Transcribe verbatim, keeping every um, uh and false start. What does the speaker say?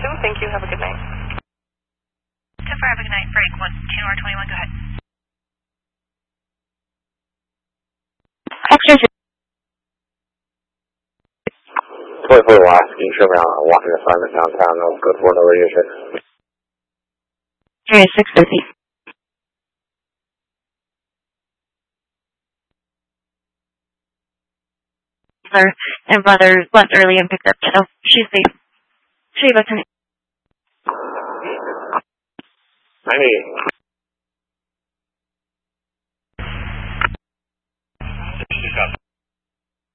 two. Thank you. Have a good night. ten four, have a good night. Break. one, T N R twenty-one, go ahead. Extra twenty-four Alaska, you show me on a walking assignment downtown. No, good for no radio check. three six fifty. And brother left early and picked up kiddo. She's safe. She goes to I need